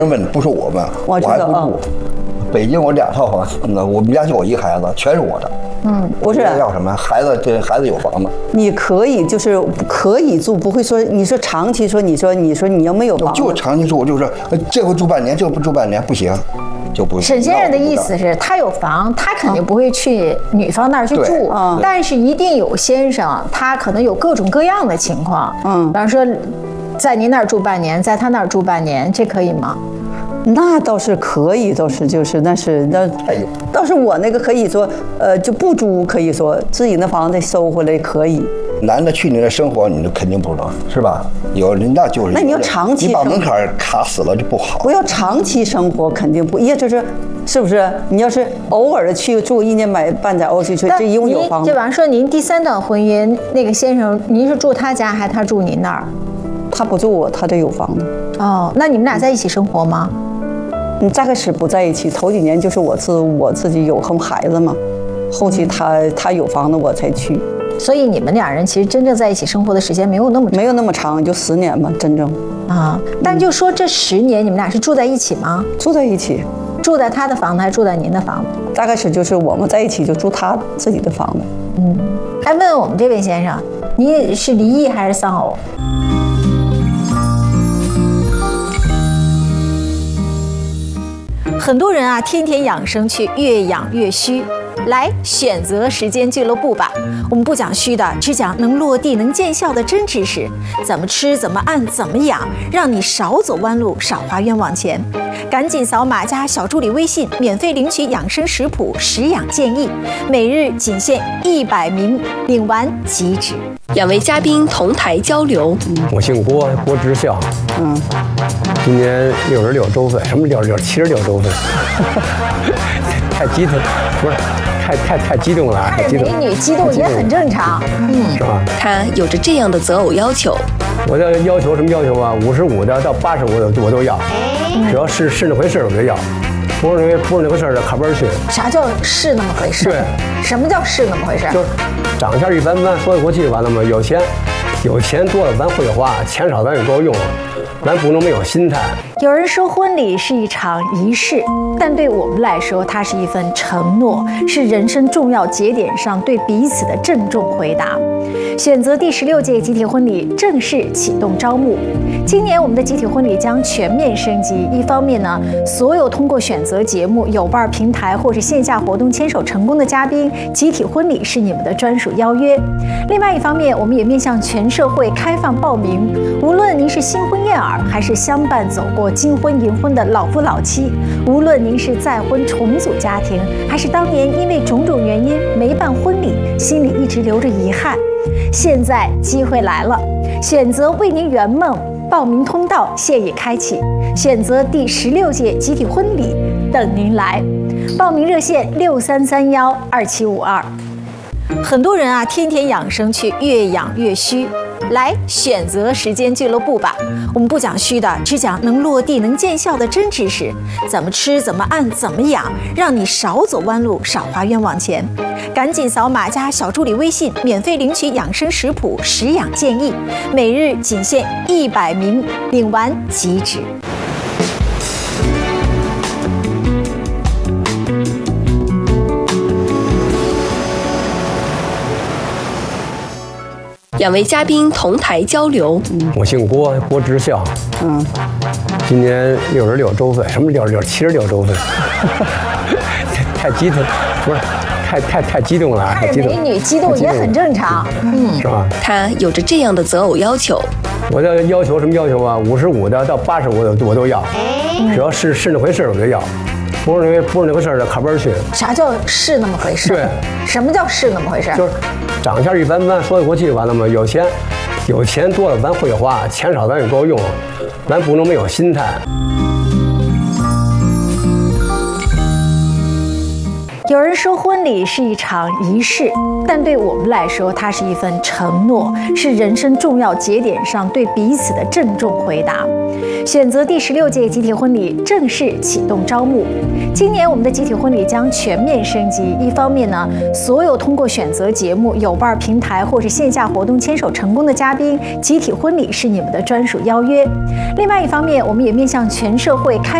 问不是我问， 我知道还不住。北京我2套房，我们家就我一孩子，全是我的。 不是要什么孩子？这孩子有房子， 你可以就是可以住，不会说你说长期说你说你要没有房子， 就长期住，我就说这回住半年，这回不住半年不行，就不。 沈先生的意思是他有房，他肯定不会去女方那儿去住，但是一定有先生，他可能有各种各样的情况，比方说在您那儿住半年，在他那儿住半年，这可以吗？ 那倒是可以，倒是就是那倒是我那个可以说，就不租，可以说自己那房子收回来可以。 男的去你的生活，你就肯定不能，是吧？有人那就是。 那你要长期， 你把门槛卡死了就不好。 不要长期生活，肯定不，也就是是不是？你要是偶尔的去住1年买半载欧去，这一共有房子。 就比方说您第3段婚姻那个先生，您是住他家还是他住您那儿？ 他不住我，他这有房子。 哦，那你们俩在一起生活吗？ 刚开始不在一起，头几年就是我自己有孩子嘛，后期他有房子我才去。 所以你们2人其实真正在一起生活的时间没有那么长，就10年吧，真正。但就说这10年你们俩是住在一起吗？ 住在一起， 住在他的房子还是住在您的房子？ 大概是就是我们在一起就住他自己的房子。 问问我们这位先生，你是离异还是丧偶？很多人啊，天天养生去，越养越虚。来选择时间俱乐部吧，我们不讲虚的，只讲能落地、能见效的真知识。怎么吃，怎么按，怎么养，让你少走弯路，少花冤枉钱。赶紧扫码加小助理微信，免费领取养生食谱、食养建议，每日仅限100名，领完即止。 2位嘉宾同台交流。 我姓郭，郭之孝。今年66周岁，什么76周岁？太激动，不是太激动了， 太激动。美女激动也很正常， 是吧？ 他有着这样的择偶要求。 我的要求什么要求啊？55的到85的我都要，只要是那回事我就要，不是那回事的卡边去。 啥叫是那么回事？ 对， 什么叫是那么回事？ 就是长相一般般，说得过去完了吗？有钱多了咱会花，钱少咱也够用。咱不能没有心态。 有人说婚礼是一场仪式，但对我们来说，它是一份承诺，是人生重要节点上对彼此的郑重回答。选择第16届集体婚礼正式启动招募。今年我们的集体婚礼将全面升级。一方面呢，所有通过选择节目、有伴平台或是线下活动牵手成功的嘉宾，集体婚礼是你们的专属邀约。另外一方面，我们也面向全社会开放报名。无论您是新婚燕尔，还是相伴走过金婚银婚的老夫老妻，无论您是再婚重组家庭，还是当年因为种种原因没办婚礼，心里一直留着遗憾，现在机会来了，选择为您圆梦。报名通道现已开启，选择第16届集体婚礼等您来。报名热线63312752。很多人啊，天天养生去，越养越虚。来选择时间俱乐部吧，我们不讲虚的，只讲能落地、能见效的真知识。怎么吃，怎么按，怎么养，让你少走弯路，少花冤枉钱。赶紧扫码加小助理微信，免费领取养生食谱、食养建议，每日仅限100名，领完即止。 2位嘉宾同台交流。 我姓郭，郭之孝。今年66周岁，什么76周岁？太激动，不是太激动了， 太激动。美女激动也很正常， 是吧？ 他有着这样的择偶要求。 我的要求什么要求啊？55的到85的我都要，只要是那回事我就要。不是那回事的卡边去。 啥叫是那么回事？ 对， 什么叫是那么回事？ 就是长相一般般，说得过去完了吗？有钱多了咱会花，钱少咱也够用，咱不能没有心态。 有人说婚礼是一场仪式，但对我们来说，它是一份承诺，是人生重要节点上对彼此的郑重回答。选择第16届集体婚礼正式启动招募。今年我们的集体婚礼将全面升级，一方面呢，所有通过选择节目、有伴平台或是线下活动牵手成功的嘉宾，集体婚礼是你们的专属邀约；另外一方面，我们也面向全社会开